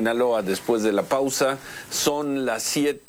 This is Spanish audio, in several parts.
Sinaloa después de la pausa. Son las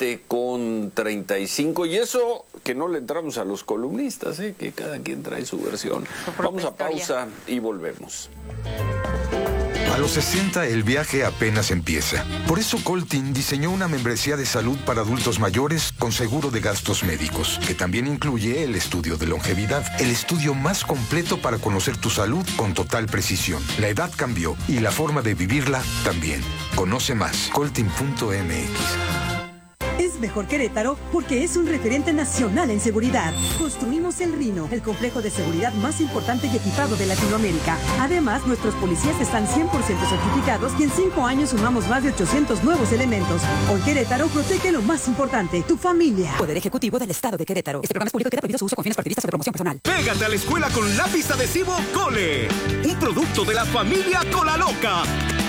7:35 y eso que no le entramos a los columnistas, que cada quien trae su versión. Vamos a pausa y volvemos. A los 60 el viaje apenas empieza. Por eso Coltin diseñó una membresía de salud para adultos mayores con seguro de gastos médicos, que también incluye el estudio de longevidad, el estudio más completo para conocer tu salud con total precisión. La edad cambió y la forma de vivirla también. Conoce más, coltin.mx. Es mejor Querétaro porque es un referente nacional en seguridad. Construimos el Rino, el complejo de seguridad más importante y equipado de Latinoamérica. Además, nuestros policías están 100% certificados y en 5 años sumamos más de 800 nuevos elementos. Hoy Querétaro protege lo más importante, tu familia. Poder Ejecutivo del Estado de Querétaro. Este programa es público y queda prohibido su uso con fines partidistas o de promoción personal. Pégate a la escuela con lápiz adhesivo Cole, un producto de la familia Cola Loca.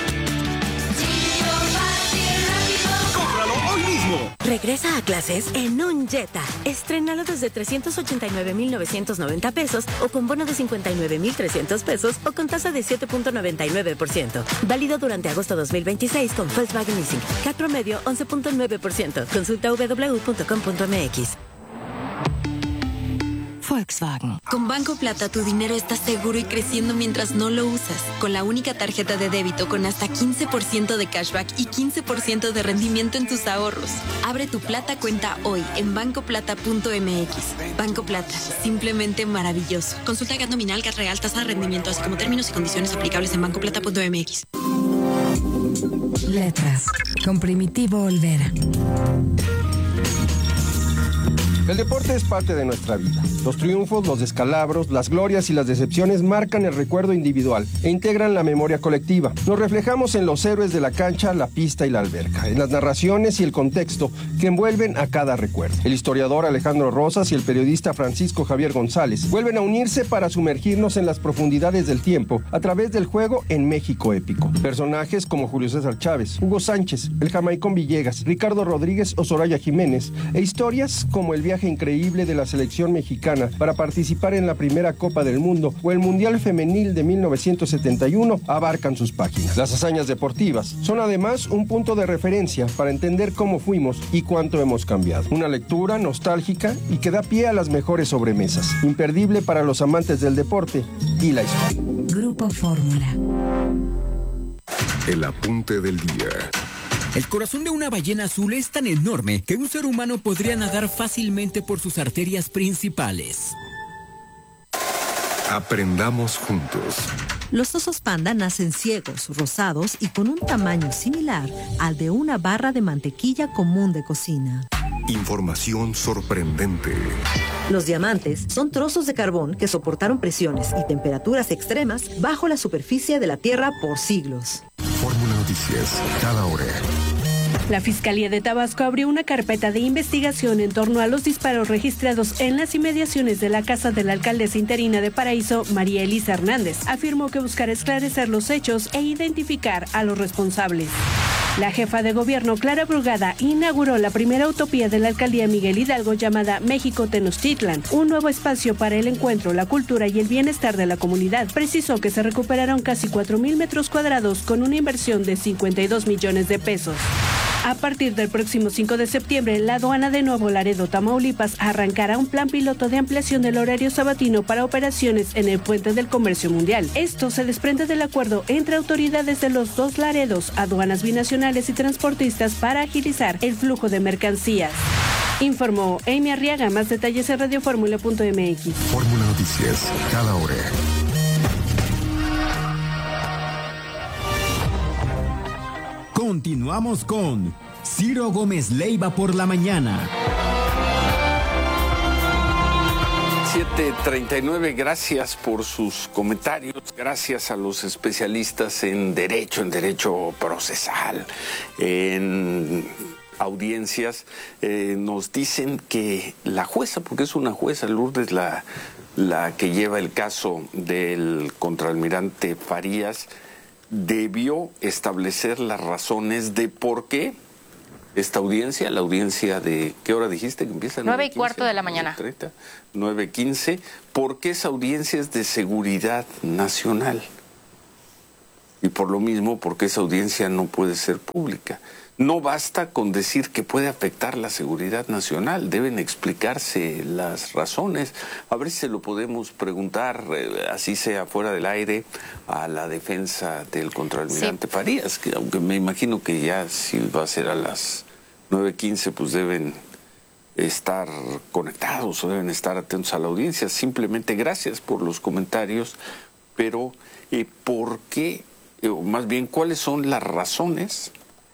Hoy mismo. Regresa a clases en un Jetta. Estrénalo desde 389,990 pesos o con bono de 59,300 pesos o con tasa de 7.99%. Válido durante agosto 2026 con Volkswagen Leasing. CAT promedio 11.9%. Consulta www.com.mx. Volkswagen. Con Banco Plata tu dinero está seguro y creciendo mientras no lo usas. Con la única tarjeta de débito con hasta 15% de cashback y 15% de rendimiento en tus ahorros. Abre tu Plata cuenta hoy en bancoplata.mx. Banco Plata, simplemente maravilloso. Consulta GAT nominal, GAT real, tasa de rendimiento, así como términos y condiciones aplicables en bancoplata.mx. Letras, con Primitivo Olvera. El deporte es parte de nuestra vida. Los triunfos, los descalabros, las glorias y las decepciones marcan el recuerdo individual e integran la memoria colectiva. Nos reflejamos en los héroes de la cancha, la pista y la alberca, en las narraciones y el contexto que envuelven a cada recuerdo. El historiador Alejandro Rosas y el periodista Francisco Javier González vuelven a unirse para sumergirnos en las profundidades del tiempo a través del juego en México épico. Personajes como Julio César Chávez, Hugo Sánchez, el Jamaicón Villegas, Ricardo Rodríguez o Soraya Jiménez, e historias como el viaje increíble de la selección mexicana para participar en la primera Copa del Mundo o el Mundial Femenil de 1971 abarcan sus páginas. Las hazañas deportivas son además un punto de referencia para entender cómo fuimos y cuánto hemos cambiado. Una lectura nostálgica y que da pie a las mejores sobremesas. Imperdible para los amantes del deporte y la historia. Grupo Fórmula. El apunte del día. El corazón de una ballena azul es tan enorme que un ser humano podría nadar fácilmente por sus arterias principales. Aprendamos juntos. Los osos panda nacen ciegos, rosados y con un tamaño similar al de una barra de mantequilla común de cocina. Información sorprendente. Los diamantes son trozos de carbón que soportaron presiones y temperaturas extremas bajo la superficie de la Tierra por siglos. Fórmula Noticias, cada hora. La Fiscalía de Tabasco abrió una carpeta de investigación en torno a los disparos registrados en las inmediaciones de la casa de la alcaldesa interina de Paraíso, María Elisa Hernández. Afirmó que buscará esclarecer los hechos e identificar a los responsables. La jefa de gobierno, Clara Brugada, inauguró la primera utopía de la alcaldía Miguel Hidalgo llamada México Tenochtitlan, un nuevo espacio para el encuentro, la cultura y el bienestar de la comunidad. Precisó que se recuperaron casi 4,000 metros cuadrados con una inversión de 52 millones de pesos. A partir del próximo 5 de septiembre, la aduana de Nuevo Laredo, Tamaulipas, arrancará un plan piloto de ampliación del horario sabatino para operaciones en el Puente del Comercio Mundial. Esto se desprende del acuerdo entre autoridades de los dos Laredos, aduanas binacionales y transportistas para agilizar el flujo de mercancías. Informó Amy Arriaga. Más detalles en radioformula.mx. Fórmula Noticias, cada hora. Continuamos con Ciro Gómez Leiva por la mañana. 7:39, gracias por sus comentarios, gracias a los especialistas en derecho procesal, en audiencias. Nos dicen que la jueza, porque es una jueza, Lourdes, la que lleva el caso del contraalmirante Farías, debió establecer las razones de por qué esta audiencia, la audiencia de, ¿qué hora dijiste que empieza? 9:15 de la mañana. 9:15, ¿por qué esa audiencia es de seguridad nacional? Y por lo mismo, porque esa audiencia no puede ser pública. No basta con decir que puede afectar la seguridad nacional, deben explicarse las razones. A ver si se lo podemos preguntar, así sea fuera del aire, a la defensa del contraalmirante Farías, que aunque me imagino que ya si va a ser a las 9:15, pues deben estar conectados o deben estar atentos a la audiencia. Simplemente gracias por los comentarios, pero ¿por qué? O más bien, ¿cuáles son las razones,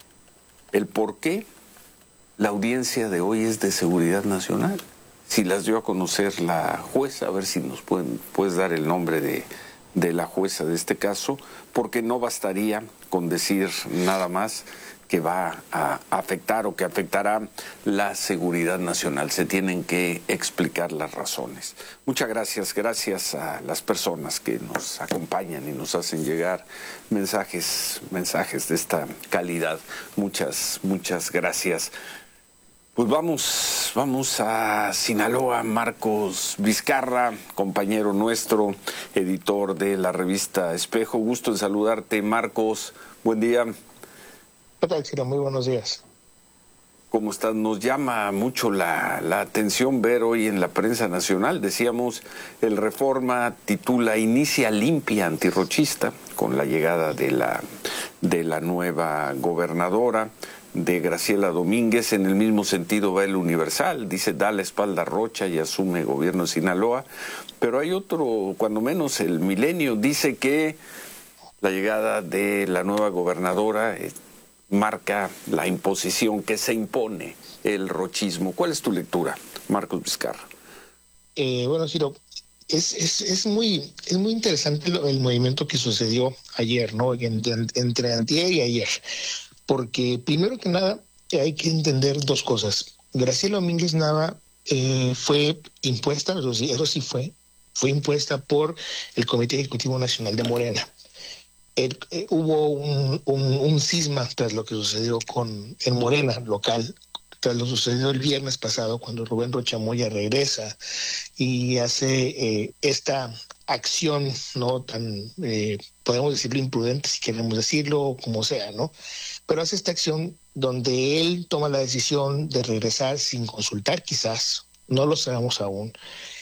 el por qué la audiencia de hoy es de seguridad nacional? Si las dio a conocer la jueza, a ver si nos puedes dar el nombre de la jueza de este caso, porque no bastaría con decir nada más que va a afectar o que afectará la seguridad nacional. Se tienen que explicar las razones. Muchas gracias a las personas que nos acompañan y nos hacen llegar mensajes de esta calidad. Muchas gracias. Pues vamos a Sinaloa. Marcos Vizcarra, compañero nuestro, editor de la revista Espejo. Gusto en saludarte, Marcos. Buen día. ¿Qué tal, Ciro? Muy buenos días. ¿Cómo estás? Nos llama mucho la atención ver hoy en la prensa nacional, decíamos, el Reforma titula Inicia limpia antirrochista con la llegada de la nueva gobernadora, de Graciela Domínguez. En el mismo sentido va el Universal, dice da la espalda a Rocha y asume gobierno de Sinaloa. Pero hay otro, cuando menos el Milenio, dice que la llegada de la nueva gobernadora marca la imposición, que se impone el rochismo. ¿Cuál es tu lectura, Marcos Vizcarra? Bueno, Ciro, es muy interesante el movimiento que sucedió ayer, ¿no? Entre antier y ayer. Porque primero que nada hay que entender dos cosas. Graciela Domínguez Nava fue impuesta, eso sí fue impuesta por el Comité Ejecutivo Nacional de Morena. Hubo un cisma tras lo que sucedió en Morena local, tras lo sucedido el viernes pasado cuando Rubén Rocha Moya regresa y hace esta acción no tan, podemos decirlo imprudente si queremos decirlo, como sea, ¿no? Pero hace esta acción donde él toma la decisión de regresar sin consultar, quizás, no lo sabemos aún,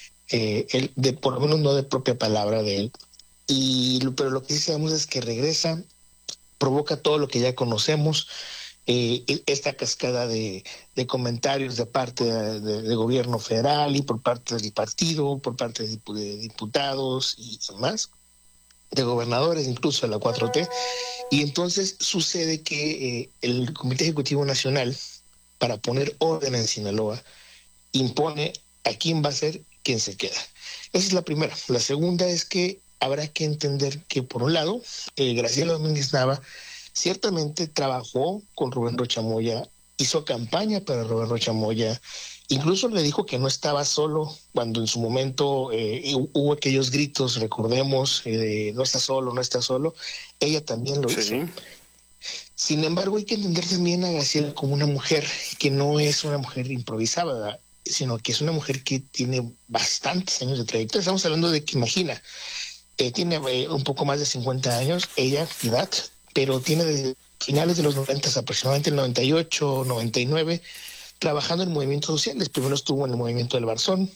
por lo menos no de propia palabra de él. Pero lo que sí sabemos es que regresa, provoca todo lo que ya conocemos, esta cascada de comentarios de parte de gobierno federal y por parte del partido, por parte de diputados y demás, de gobernadores, incluso de la 4T. Y entonces sucede que el Comité Ejecutivo Nacional, para poner orden en Sinaloa, impone a quién va a ser quien se queda. Esa es la primera. La segunda es que habrá que entender que, por un lado, Graciela Domínguez Nava ciertamente trabajó con Rubén Rocha Moya, hizo campaña para Rubén Rocha Moya, incluso le dijo que no estaba solo cuando en su momento hubo aquellos gritos, recordemos, no está solo, no está solo. Ella también lo hizo. Sin embargo, hay que entender también a Graciela como una mujer que no es una mujer improvisada, sino que es una mujer que tiene bastantes años de trayectoria. Estamos hablando de que, imagina, tiene un poco más de 50 años, ella, edad, pero tiene desde finales de los 90, aproximadamente el 98, 99, trabajando en movimientos sociales. Primero estuvo en el movimiento del Barzón,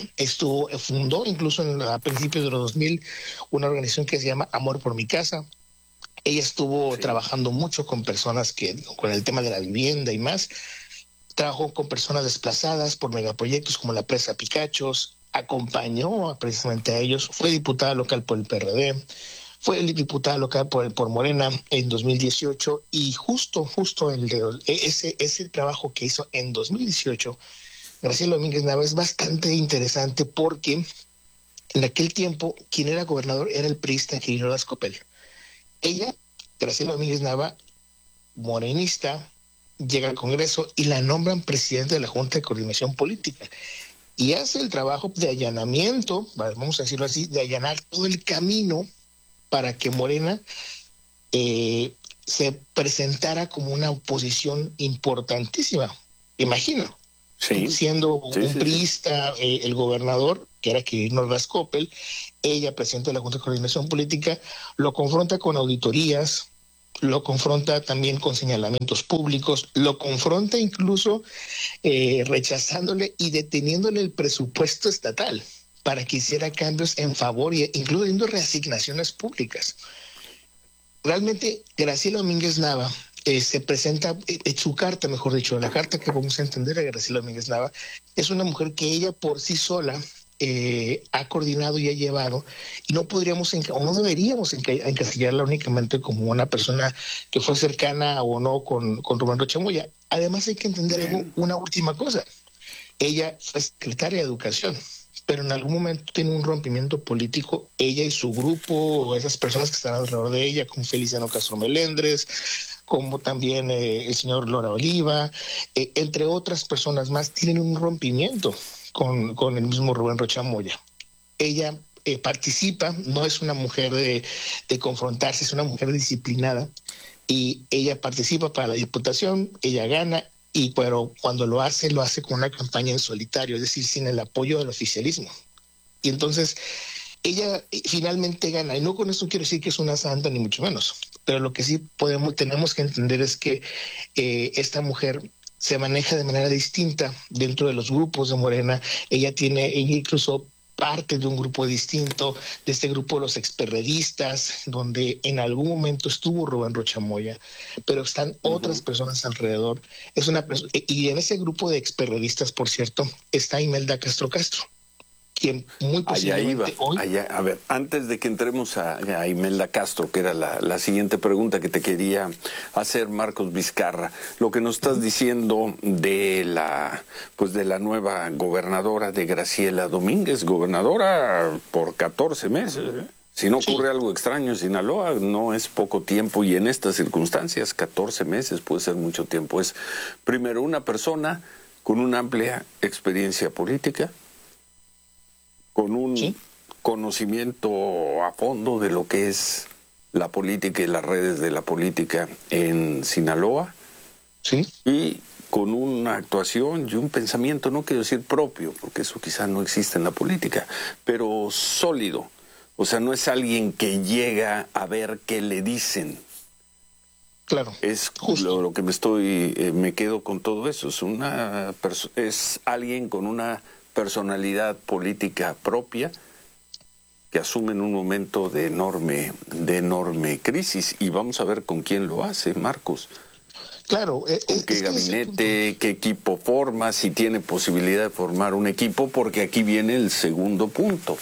fundó incluso a principios de los 2000 una organización que se llama Amor por mi Casa. Ella estuvo trabajando mucho con personas con el tema de la vivienda y más. Trabajó con personas desplazadas por megaproyectos como la presa Picachos, acompañó precisamente a ellos, fue diputada local por el PRD, fue diputada local por Morena en 2018 y justo ese trabajo que hizo en 2018 Graciela Domínguez Nava es bastante interesante porque en aquel tiempo quien era gobernador era el priista Quirino Escopel. Ella, Graciela Domínguez Nava, morenista, llega al Congreso y la nombran presidente de la Junta de Coordinación Política. Y hace el trabajo de allanamiento, vamos a decirlo así, de allanar todo el camino para que Morena se presentara como una oposición importantísima. Imagino, siendo un priista, el gobernador, que era Quirino Ordaz Coppel, ella, presidenta de la Junta de Coordinación Política, lo confronta con auditorías, lo confronta también con señalamientos públicos, lo confronta incluso rechazándole y deteniéndole el presupuesto estatal para que hiciera cambios en favor e incluyendo reasignaciones públicas. Realmente, Graciela Domínguez Nava se presenta, su carta, mejor dicho, la carta que vamos a entender a Graciela Domínguez Nava, es una mujer que ella por sí sola ha coordinado y ha llevado, y no podríamos o no deberíamos encasillarla únicamente como una persona que fue cercana o no con Rubén Rocha Moya. Además hay que entender una última cosa. Ella fue secretaria de Educación, pero en algún momento tiene un rompimiento político, ella y su grupo, o esas personas que están alrededor de ella, como Feliciano Castro Melendres, como también el señor Lora Oliva, entre otras personas más, tienen un rompimiento con el mismo Rubén Rocha Moya. Ella participa, no es una mujer de confrontarse, es una mujer disciplinada, y ella participa para la diputación, ella gana, pero cuando lo hace con una campaña en solitario, es decir, sin el apoyo del oficialismo. Y entonces ella finalmente gana, y no con esto quiero decir que es una santa ni mucho menos, pero lo que sí tenemos que entender es que esta mujer se maneja de manera distinta dentro de los grupos de Morena. Ella incluso parte de un grupo distinto, de este grupo de los experredistas, donde en algún momento estuvo Rubén Rocha Moya, pero están otras personas alrededor. Y en ese grupo de experredistas, por cierto, está Imelda Castro Castro, quien muy posiblemente a ver, antes de que entremos a Imelda Castro, que era la siguiente pregunta que te quería hacer, Marcos Vizcarra, lo que nos estás diciendo de la nueva gobernadora de Graciela Domínguez, gobernadora por 14 meses, ¿eh? Si no ocurre algo extraño en Sinaloa, no es poco tiempo, y en estas circunstancias 14 meses puede ser mucho tiempo. Es primero una persona con una amplia experiencia política, con un conocimiento a fondo de lo que es la política y las redes de la política en Sinaloa, y con una actuación y un pensamiento, no quiero decir propio, porque eso quizá no existe en la política, pero sólido. O sea, no es alguien que llega a ver qué le dicen. Claro. Es lo que me quedo con todo eso. Es alguien con una personalidad política propia que asume en un momento de enorme crisis, y vamos a ver con quién lo hace, Marcos. Claro. ¿Con qué gabinete, qué equipo forma, si tiene posibilidad de formar un equipo? Porque aquí viene el segundo punto.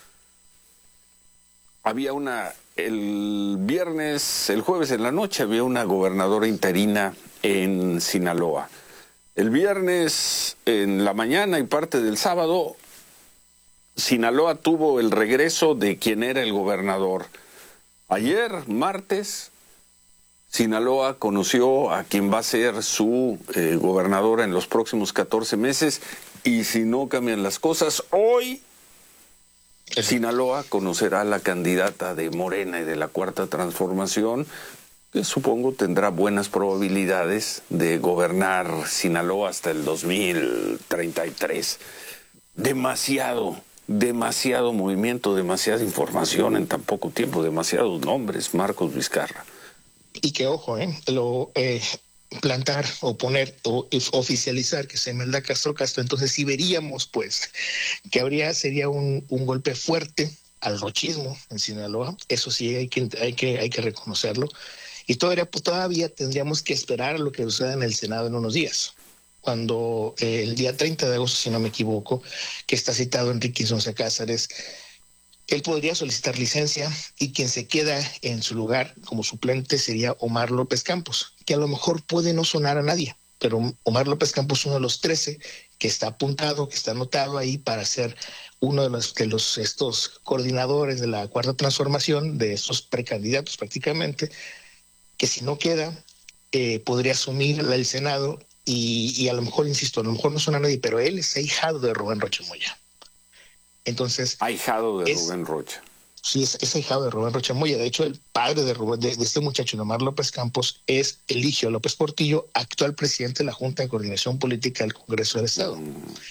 El jueves en la noche había una gobernadora interina en Sinaloa. El viernes en la mañana y parte del sábado, Sinaloa tuvo el regreso de quien era el gobernador. Ayer, martes, Sinaloa conoció a quien va a ser su gobernadora en los próximos 14 meses, y si no cambian las cosas, hoy Sinaloa conocerá a la candidata de Morena y de la Cuarta Transformación, que supongo tendrá buenas probabilidades de gobernar Sinaloa hasta el 2033. Demasiado movimiento, demasiada información en tan poco tiempo, demasiados nombres, Marcos Vizcarra. Y que ojo, plantar o poner o oficializar que se Imelda Castro Castro, entonces sí veríamos pues que sería un golpe fuerte al rochismo en Sinaloa. Eso sí hay que reconocerlo. Y todavía tendríamos que esperar a lo que suceda en el Senado en unos días, cuando el día 30 de agosto, si no me equivoco, que está citado Enrique Insunza Cázares, él podría solicitar licencia, y quien se queda en su lugar como suplente sería Omar López Campos, que a lo mejor puede no sonar a nadie, pero Omar López Campos es uno de los 13 que está apuntado, que está anotado ahí para ser uno de estos coordinadores de la Cuarta Transformación, de estos precandidatos prácticamente, que si no queda, podría asumir el Senado, y a lo mejor, insisto, a lo mejor no suena a nadie, pero él es ahijado de Rubén Rocha Moya. Entonces, ahijado de Rubén Rocha. Sí, es ahijado de Rubén Rocha Moya. De hecho, el padre de este muchacho, de Omar López Campos, es Eligio López Portillo, actual presidente de la Junta de Coordinación Política del Congreso del Estado.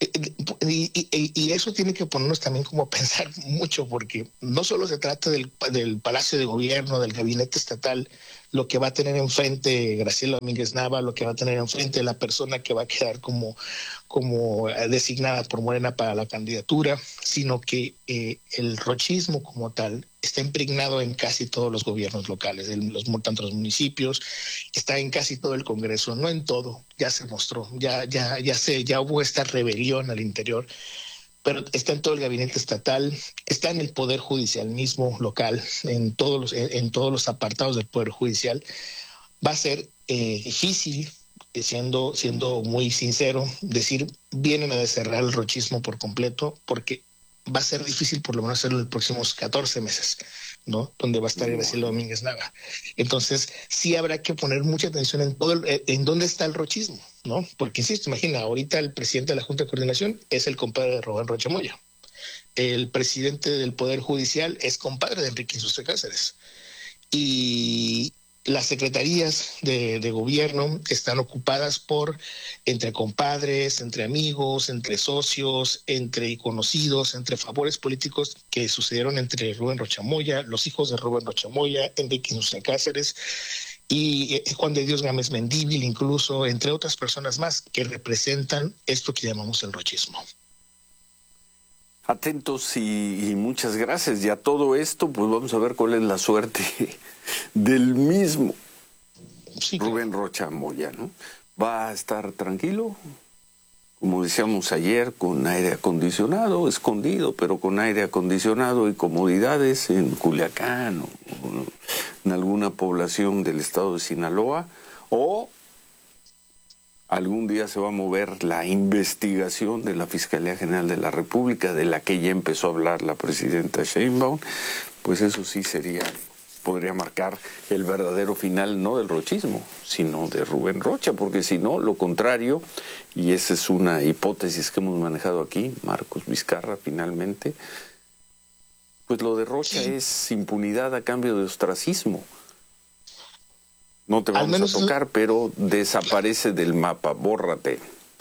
Y eso tiene que ponernos también como a pensar mucho, porque no solo se trata del Palacio de Gobierno, del gabinete estatal, lo que va a tener enfrente Graciela Domínguez Nava, lo que va a tener enfrente la persona que va a quedar como designada por Morena para la candidatura, sino que el rochismo como tal está impregnado en casi todos los gobiernos locales, tanto los municipios, está en casi todo el Congreso, no en todo, ya se mostró, ya hubo esta rebelión al interior, pero está en todo el gabinete estatal, está en el Poder Judicial mismo local, en todos los apartados del Poder Judicial. Va a ser difícil, siendo muy sincero, decir vienen a descerrar el rochismo por completo, porque va a ser difícil por lo menos hacerlo en los próximos 14 meses, ¿no? Donde va a estar Graciela Domínguez Nava. Entonces, sí habrá que poner mucha atención en dónde está el rochismo, ¿no? Porque, insisto, imagina, ahorita el presidente de la Junta de Coordinación es el compadre de Rubén Rocha Moya. El presidente del Poder Judicial es compadre de Enrique Insustre Cáceres. Y las secretarías de gobierno están ocupadas entre compadres, entre amigos, entre socios, entre conocidos, entre favores políticos que sucedieron entre Rubén Rocha Moya, los hijos de Rubén Rocha Moya, Enrique Insustre Cáceres y Juan de Dios Gámez Mendívil, incluso, entre otras personas más que representan esto que llamamos el rochismo. Atentos y muchas gracias. Y a todo esto, pues vamos a ver cuál es la suerte del mismo Rubén Rocha Moya, ¿no? ¿Va a estar tranquilo? Como decíamos ayer, con aire acondicionado, escondido, pero con aire acondicionado y comodidades en Culiacán o en alguna población del estado de Sinaloa, o algún día se va a mover la investigación de la Fiscalía General de la República, de la que ya empezó a hablar la presidenta Sheinbaum, pues eso sí podría marcar el verdadero final, no del rochismo, sino de Rubén Rocha, porque si no, lo contrario, y esa es una hipótesis que hemos manejado aquí, Marcos Vizcarra, finalmente, pues lo de Rocha es impunidad a cambio de ostracismo. No te vamos a tocar, pero desaparece del mapa, bórrate.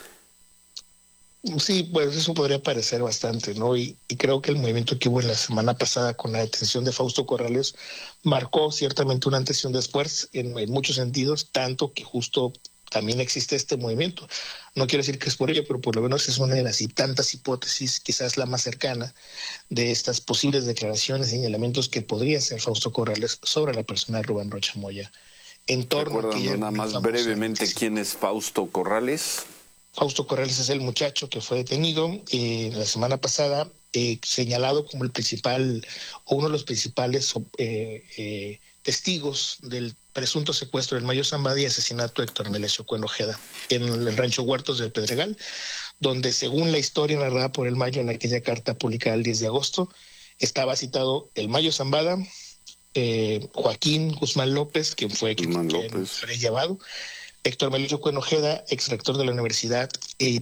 Sí, pues eso podría parecer bastante, ¿no? Y creo que el movimiento que hubo en la semana pasada con la detención de Fausto Corrales marcó ciertamente un antes y un después en muchos sentidos, tanto que justo también existe este movimiento. No quiero decir que es por ello, pero por lo menos es una de las tantas hipótesis, quizás la más cercana, de estas posibles declaraciones y señalamientos que podría hacer Fausto Corrales sobre la persona de Rubén Rocha Moya. Recuérdanos nada más brevemente quién es Fausto Corrales. Fausto Corrales es el muchacho que fue detenido la semana pasada, señalado como el principal o uno de los principales testigos del presunto secuestro del Mayo Zambada y asesinato de Héctor Melesio Cuen Ojeda en el rancho Huertos del Pedregal, donde según la historia narrada por el Mayo en aquella carta publicada el 10 de agosto, estaba citado el Mayo Zambada, Joaquín Guzmán López, quien fue quien llevado, Héctor Melesio Cuen Ojeda, ex rector de la universidad y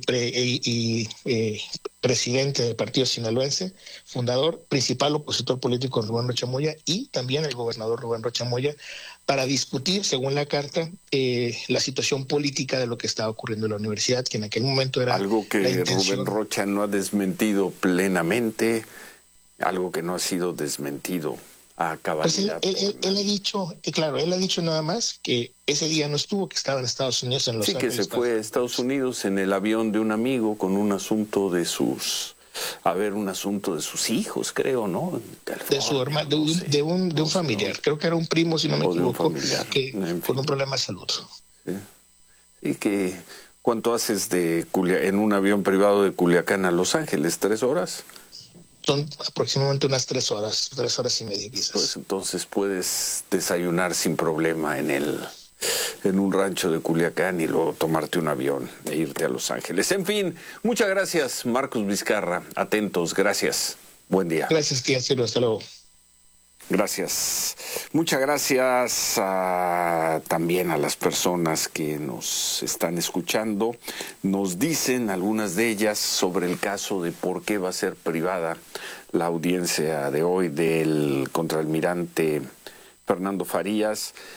presidente del partido sinaloense, fundador, principal opositor político Rubén Rocha Moya, y también el gobernador Rubén Rocha Moya, para discutir, según la carta, la situación política de lo que estaba ocurriendo en la universidad, que en aquel momento era algo que Rubén Rocha no ha desmentido plenamente, algo que no ha sido desmentido a cabalidad. Pues él ha dicho, claro, él ha dicho nada más que ese día no estuvo, que estaba en Estados Unidos, en Los Ángeles. Sí, que se fue a Estados Unidos en el avión de un amigo con un asunto de sus hijos, creo, ¿no? De su hermano, de un familiar, creo que era un primo, si no me equivoco, que con un problema de salud. Sí. Y que, ¿cuánto haces en un avión privado de Culiacán a Los Ángeles? 3 horas. Son aproximadamente unas 3 horas y media quizás. Pues entonces puedes desayunar sin problema en un rancho de Culiacán y luego tomarte un avión e irte a Los Ángeles. En fin, muchas gracias, Marcos Vizcarra. Atentos, gracias. Buen día. Gracias, tía Ciro. Hasta luego. Gracias. Muchas gracias también a las personas que nos están escuchando. Nos dicen algunas de ellas sobre el caso de por qué va a ser privada la audiencia de hoy del contraalmirante Fernando Farías.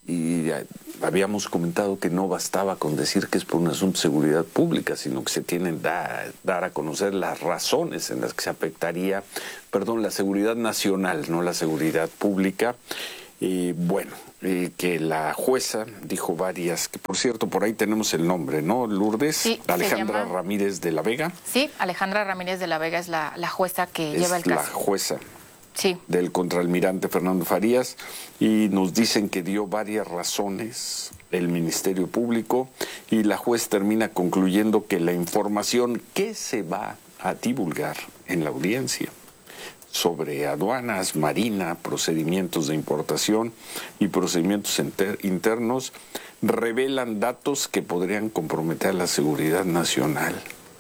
Y habíamos comentado que no bastaba con decir que es por un asunto de seguridad pública, sino que se tienen que dar a conocer las razones en las que se afectaría, la seguridad nacional, no la seguridad pública. Y bueno, que la jueza dijo varias, que por cierto, por ahí tenemos el nombre, ¿no, Lourdes? Sí, Alejandra Ramírez de la Vega. Sí, Alejandra Ramírez de la Vega es la jueza que lleva el caso. Es la jueza. Sí. Del contraalmirante Fernando Farías, y nos dicen que dio varias razones el Ministerio Público, y la juez termina concluyendo que la información que se va a divulgar en la audiencia sobre aduanas, marina, procedimientos de importación y procedimientos internos revelan datos que podrían comprometer la seguridad nacional.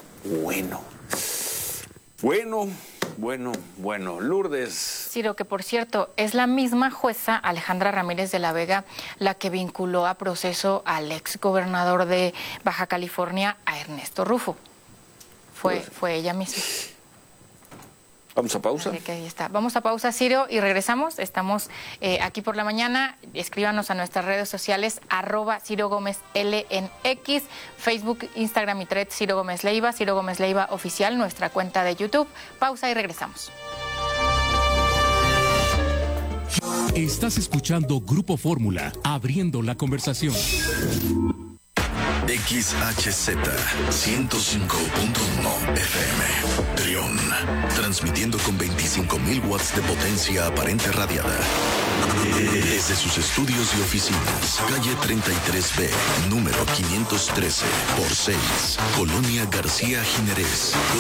Bueno, Lourdes. Ciro, que por cierto, es la misma jueza, Alejandra Ramírez de la Vega, la que vinculó a proceso al ex gobernador de Baja California, a Ernesto Rufo. Fue ella misma. ¿Vamos a pausa? Así que ahí está. Vamos a pausa, Ciro, y regresamos. Estamos aquí por la mañana. Escríbanos a nuestras redes sociales, @Ciro Gómez L en X, Facebook, Instagram y Threads, Ciro Gómez Leiva Oficial, nuestra cuenta de YouTube. Pausa y regresamos. Estás escuchando Grupo Fórmula, abriendo la conversación. XHZ 105.1 FM Trión, transmitiendo con 25.000 watts de potencia aparente radiada desde sus estudios y oficinas, calle 33B, número 513 por 6, Colonia García Jiménez.